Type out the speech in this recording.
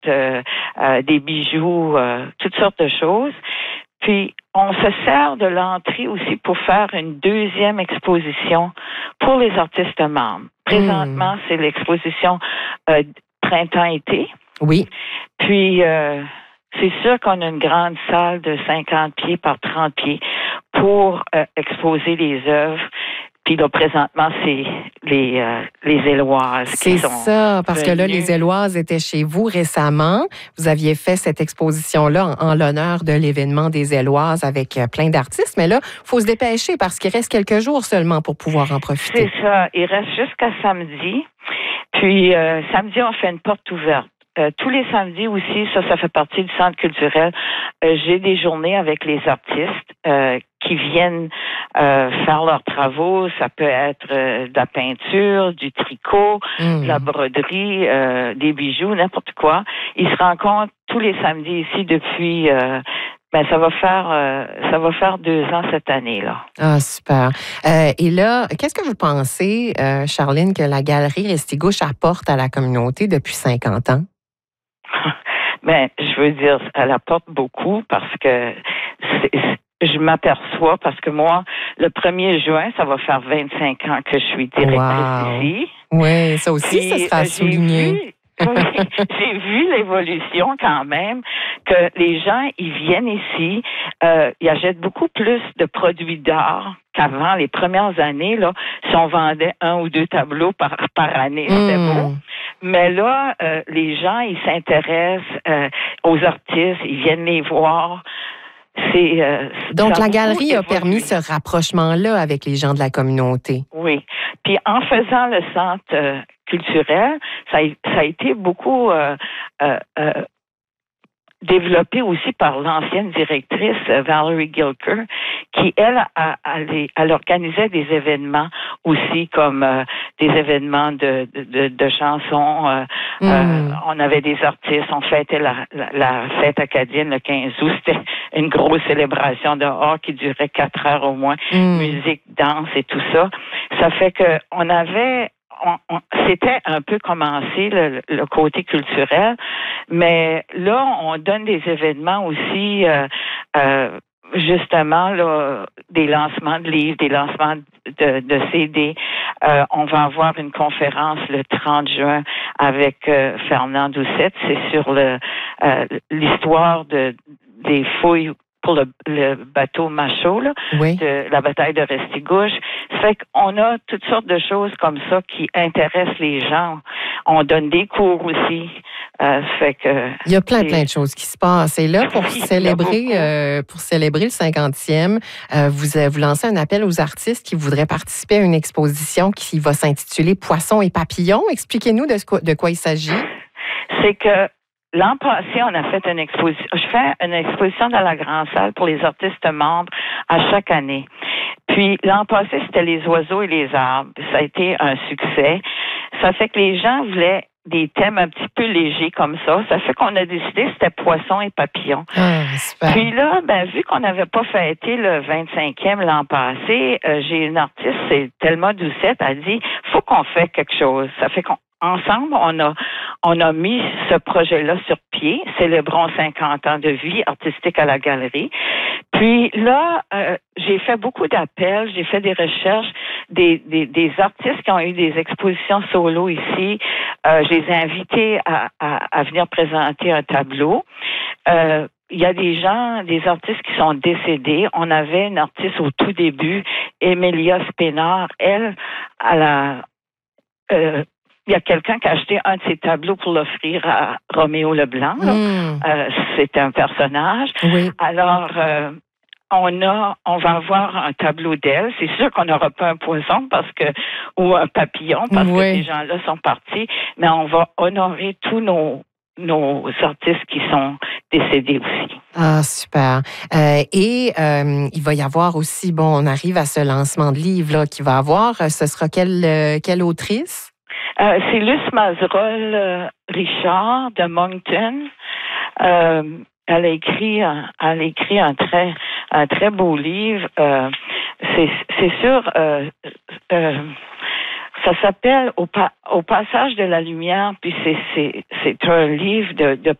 des bijoux, toutes sortes de choses. Puis, on se sert de l'entrée aussi pour faire une deuxième exposition pour les artistes membres. Présentement, c'est l'exposition printemps-été. Oui. Puis, c'est sûr qu'on a une grande salle de 50 pieds par 30 pieds pour exposer les œuvres. Puis là, présentement, c'est les Éloises qui sont C'est ça, parce que là, venues. les Éloises étaient chez vous récemment. Vous aviez fait cette exposition-là en l'honneur de l'événement des Éloises avec plein d'artistes. Mais là, il faut se dépêcher parce qu'il reste quelques jours seulement pour pouvoir en profiter. C'est ça. Il reste jusqu'à samedi. Puis, samedi, on fait une porte ouverte. Tous les samedis aussi, ça fait partie du centre culturel. J'ai des journées avec les artistes qui viennent faire leurs travaux. Ça peut être de la peinture, du tricot, de la broderie, des bijoux, n'importe quoi. Ils se rencontrent tous les samedis ici depuis... ça va faire 2 ans cette année-là. Ah, super. Et là, qu'est-ce que vous pensez, Charline, que la Galerie Restigouche apporte à la communauté depuis 50 ans? Je veux dire, elle apporte beaucoup parce que je m'aperçois, parce que moi, le 1er juin, ça va faire 25 ans que je suis directrice ici. Oui, ça aussi, puis, ça sera souligné. J'ai vu l'évolution quand même, que les gens, ils viennent ici, ils achètent beaucoup plus de produits d'art qu'avant. Les premières années, là, si on vendait 1 ou 2 tableaux par année, c'était beau. Mais là, les gens, ils s'intéressent aux artistes, ils viennent les voir. Donc, la galerie a permis ce rapprochement-là avec les gens de la communauté. Oui. Puis, en faisant le centre culturel, ça a été beaucoup développé aussi par l'ancienne directrice Valerie Gilker, qui, elle organisait des événements aussi, comme des événements de chansons. On avait des artistes, on fêtait la fête acadienne le 15 août. C'était une grosse célébration dehors qui durait 4 heures au moins. Musique, danse et tout ça. Ça fait que on avait... c'était un peu commencé le côté culturel, mais là, on donne des événements aussi, justement, là, des lancements de livres, des lancements de CD. On va avoir une conférence le 30 juin avec Fernand Doucette. C'est sur l'histoire des fouilles pour le bateau Machaut, là, de la bataille de Restigouche. Ça fait qu'on a toutes sortes de choses comme ça qui intéressent les gens. On donne des cours aussi. Fait que il y a plein de choses qui se passent. Et là, pour célébrer le 50e, vous lancez un appel aux artistes qui voudraient participer à une exposition qui va s'intituler Poissons et papillons. Expliquez-nous de quoi il s'agit. C'est que l'an passé, on a fait une exposition. Je fais une exposition dans la grande salle pour les artistes membres à chaque année. Puis l'an passé, c'était les oiseaux et les arbres. Ça a été un succès. Ça fait que les gens voulaient des thèmes un petit peu légers comme ça. Ça fait qu'on a décidé c'était poissons et papillons. Puis là, vu qu'on n'avait pas fêté le 25e l'an passé, j'ai une artiste, c'est Thelma Doucette, elle dit faut qu'on fasse quelque chose. Ça fait qu'ensemble, on a mis ce projet-là sur pied, célébrons 50 ans de vie artistique à la galerie. Puis là, j'ai fait beaucoup d'appels, j'ai fait des recherches, des artistes qui ont eu des expositions solo ici. Je les ai invités à venir présenter un tableau. Il y a des artistes qui sont décédés. On avait une artiste au tout début, Emilia Spénard. Elle, il y a quelqu'un qui a acheté un de ses tableaux pour l'offrir à Roméo Leblanc. C'est un personnage. Oui. Alors, on va avoir un tableau d'elle. C'est sûr qu'on n'aura pas un poisson ou un papillon parce que ces gens-là sont partis, mais on va honorer tous nos artistes qui sont décédés aussi. Ah, super. Et il va y avoir aussi, on arrive à ce lancement de livre là qu'il va avoir. Ce sera quelle autrice? C'est Luce Mazerolle Richard de Moncton. Elle a écrit un très beau livre. C'est sûr. Ça s'appelle Au passage de la lumière, puis c'est un livre de